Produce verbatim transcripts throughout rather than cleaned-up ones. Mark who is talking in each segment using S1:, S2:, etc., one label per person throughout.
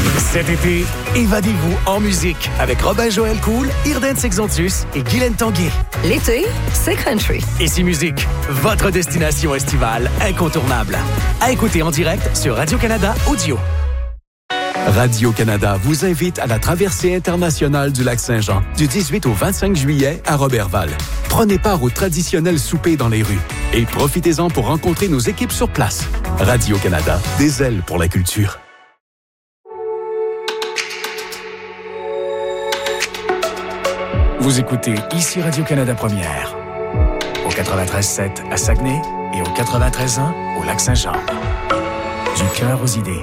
S1: Cet été, évadez-vous en musique avec Robin-Joël Cool, Irden Sexontus et Guylaine Tanguay.
S2: L'été, c'est country.
S1: Ici Musique, votre destination estivale incontournable. À écouter en direct sur Radio-Canada Audio. Radio-Canada vous invite à la traversée internationale du lac Saint-Jean du dix-huit au vingt-cinq juillet à Robertval. Prenez part au traditionnel souper dans les rues et profitez-en pour rencontrer nos équipes sur place. Radio-Canada, des ailes pour la culture. Vous écoutez ici Radio-Canada Première, au quatre-vingt-treize sept à Saguenay et au quatre-vingt-treize un au Lac-Saint-Jean. Du cœur aux idées.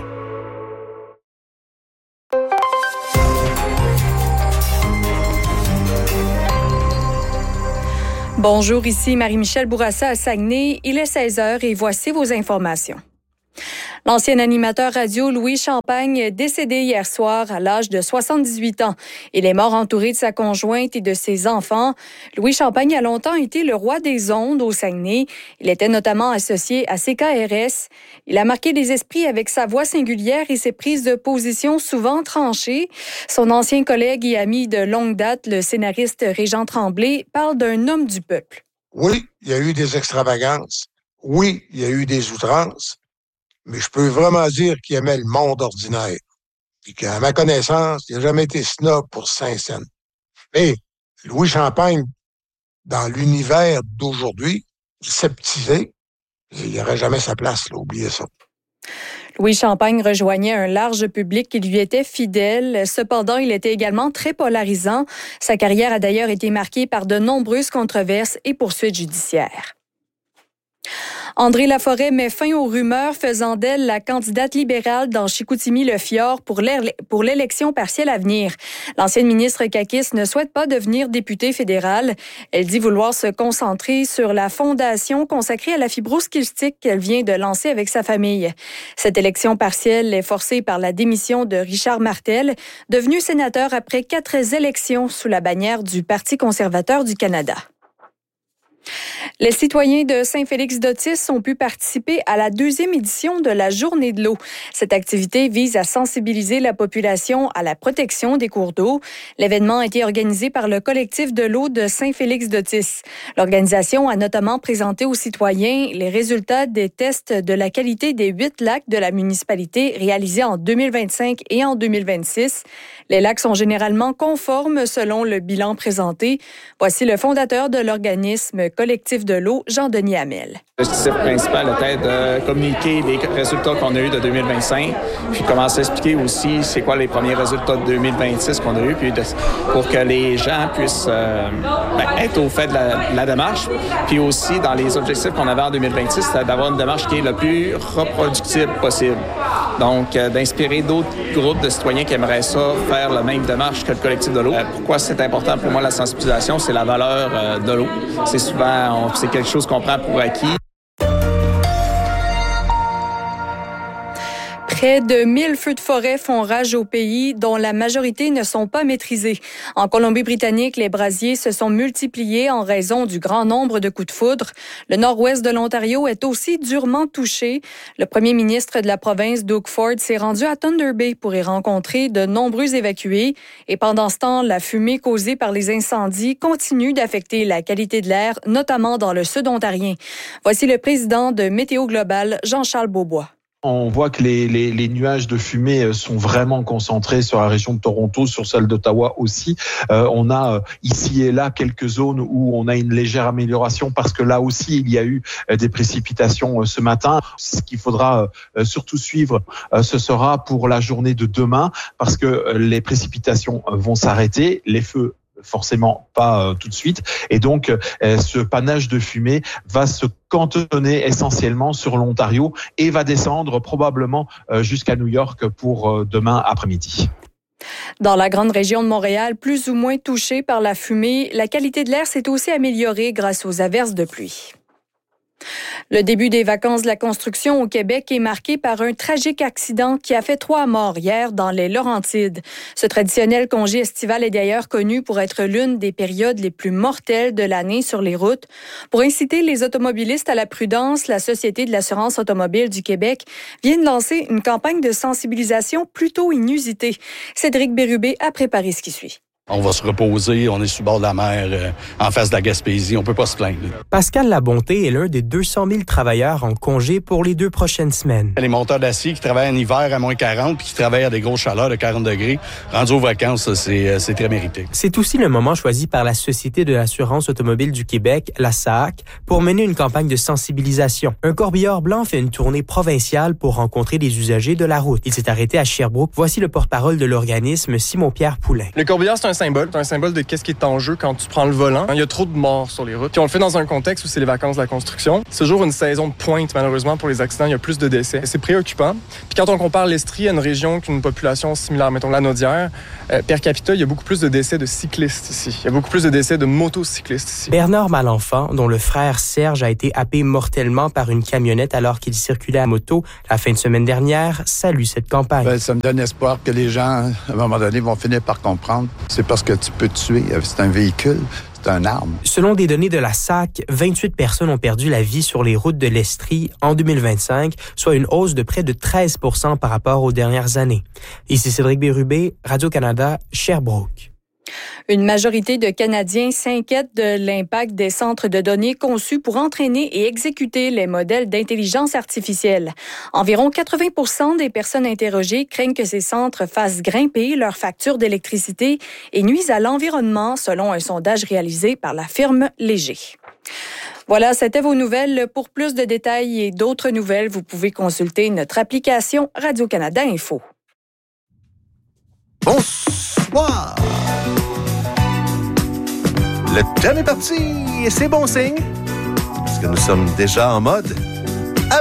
S3: Bonjour, ici Marie-Michel Bourassa à Saguenay. Il est seize heures et voici vos informations. L'ancien animateur radio Louis Champagne est décédé hier soir à l'âge de soixante-dix-huit ans. Il est mort entouré de sa conjointe et de ses enfants. Louis Champagne a longtemps été le roi des ondes au Saguenay. Il était notamment associé à C K R S. Il a marqué les esprits avec sa voix singulière et ses prises de position souvent tranchées. Son ancien collègue et ami de longue date, le scénariste Régent Tremblay, parle d'un homme du peuple.
S4: Oui, il y a eu des extravagances. Oui, il y a eu des outrances. Mais je peux vraiment dire qu'il aimait le monde ordinaire. Et qu'à ma connaissance, il n'a jamais été snob pour Saint-Saëns. Mais Louis Champagne, dans l'univers d'aujourd'hui, sceptisé, il n'y aurait jamais sa place, là, oubliez ça.
S3: Louis Champagne rejoignait un large public qui lui était fidèle. Cependant, il était également très polarisant. Sa carrière a d'ailleurs été marquée par de nombreuses controverses et poursuites judiciaires. André Laforêt met fin aux rumeurs faisant d'elle la candidate libérale dans Chicoutimi-Le Fjord pour l'élection partielle à venir. L'ancienne ministre caquiste ne souhaite pas devenir députée fédérale. Elle dit vouloir se concentrer sur la fondation consacrée à la fibrose kystique qu'elle vient de lancer avec sa famille. Cette élection partielle est forcée par la démission de Richard Martel, devenu sénateur après quatre élections sous la bannière du Parti conservateur du Canada. Les citoyens de Saint-Félix-d'Otis ont pu participer à la deuxième édition de la Journée de l'eau. Cette activité vise à sensibiliser la population à la protection des cours d'eau. L'événement a été organisé par le collectif de l'eau de Saint-Félix-d'Otis. L'organisation a notamment présenté aux citoyens les résultats des tests de la qualité des huit lacs de la municipalité réalisés en deux mille vingt-cinq et en deux mille vingt-six. Les lacs sont généralement conformes selon le bilan présenté. Voici le fondateur de l'organisme collectif de l'eau, Jean-Denis Hamel.
S5: L'objectif principal était de communiquer les résultats qu'on a eus de deux mille vingt-cinq, puis commencer à expliquer aussi c'est quoi les premiers résultats de deux mille vingt-six qu'on a eus, puis de, pour que les gens puissent euh, ben, être au fait de la, de la démarche. Puis aussi, dans les objectifs qu'on avait en deux mille vingt-six, c'était d'avoir une démarche qui est le plus reproductible possible. Donc, euh, d'inspirer d'autres groupes de citoyens qui aimeraient ça, faire la même démarche que le collectif de l'eau. Euh, pourquoi c'est important pour moi la sensibilisation? C'est la valeur euh, de l'eau. C'est souvent, on, c'est quelque chose qu'on prend pour acquis.
S3: Près de mille feux de forêt font rage au pays, dont la majorité ne sont pas maîtrisés. En Colombie-Britannique, les brasiers se sont multipliés en raison du grand nombre de coups de foudre. Le nord-ouest de l'Ontario est aussi durement touché. Le premier ministre de la province, Doug Ford, s'est rendu à Thunder Bay pour y rencontrer de nombreux évacués. Et pendant ce temps, la fumée causée par les incendies continue d'affecter la qualité de l'air, notamment dans le sud ontarien. Voici le président de Météo Global, Jean-Charles Beaubois.
S6: On voit que les, les, les nuages de fumée sont vraiment concentrés sur la région de Toronto, sur celle d'Ottawa aussi. Euh, on a euh, ici et là quelques zones où on a une légère amélioration parce que là aussi il y a eu euh, des précipitations euh, ce matin. Ce qu'il faudra euh, surtout suivre, euh, ce sera pour la journée de demain parce que euh, les précipitations euh, vont s'arrêter, les feux forcément pas euh, tout de suite. Et donc, euh, ce panache de fumée va se cantonner essentiellement sur l'Ontario et va descendre probablement euh, jusqu'à New York pour euh, demain après-midi.
S3: Dans la grande région de Montréal, plus ou moins touchée par la fumée, la qualité de l'air s'est aussi améliorée grâce aux averses de pluie. Le début des vacances de la construction au Québec est marqué par un tragique accident qui a fait trois morts hier dans les Laurentides. Ce traditionnel congé estival est d'ailleurs connu pour être l'une des périodes les plus mortelles de l'année sur les routes. Pour inciter les automobilistes à la prudence, la Société de l'assurance automobile du Québec vient de lancer une campagne de sensibilisation plutôt inusitée. Cédric Bérubé a préparé ce qui suit.
S7: On va se reposer, on est sur le bord de la mer, euh, en face de la Gaspésie, on peut pas se plaindre.
S8: Pascal Labonté est l'un des deux cent mille travailleurs en congé pour les deux prochaines semaines.
S7: Les monteurs d'acier qui travaillent en hiver à moins quarante puis qui travaillent à des grosses chaleurs de quarante degrés, rendus aux vacances, c'est, c'est très mérité.
S8: C'est aussi le moment choisi par la Société de l'assurance automobile du Québec, la S A A C, pour mener une campagne de sensibilisation. Un corbillard blanc fait une tournée provinciale pour rencontrer des usagers de la route. Il s'est arrêté à Sherbrooke. Voici le porte-parole de l'organisme, Simon-Pierre Poulain.
S9: Le corbillard, c'est un symbole. C'est un symbole de qu'est-ce qui est en jeu quand tu prends le volant. Il y a trop de morts sur les routes. Puis on le fait dans un contexte où c'est les vacances de la construction. C'est toujours une saison de pointe, malheureusement, pour les accidents. Il y a plus de décès. C'est préoccupant. Puis quand on compare l'Estrie à une région qu'une population similaire, mettons la Naudière, euh, per capita, il y a beaucoup plus de décès de cyclistes ici. Il y a beaucoup plus de décès de motocyclistes ici.
S8: Bernard Malenfant, dont le frère Serge a été happé mortellement par une camionnette alors qu'il circulait à moto la fin de semaine dernière, salue cette campagne.
S10: Ben, ça me donne espoir que les gens, à un moment donné, vont finir par comprendre. C'est parce que tu peux tuer. C'est un véhicule, c'est une arme.
S8: Selon des données de la S A C, vingt-huit personnes ont perdu la vie sur les routes de l'Estrie en deux mille vingt-cinq, soit une hausse de près de treize pour cent par rapport aux dernières années. Ici Cédric Bérubé, Radio-Canada, Sherbrooke.
S3: Une majorité de Canadiens s'inquiètent de l'impact des centres de données conçus pour entraîner et exécuter les modèles d'intelligence artificielle. Environ quatre-vingts pour cent des personnes interrogées craignent que ces centres fassent grimper leurs factures d'électricité et nuisent à l'environnement, selon un sondage réalisé par la firme Léger. Voilà, c'était vos nouvelles. Pour plus de détails et d'autres nouvelles, vous pouvez consulter notre application Radio-Canada Info.
S11: Bonsoir! Le thème est parti et c'est bon signe, parce que nous sommes déjà en mode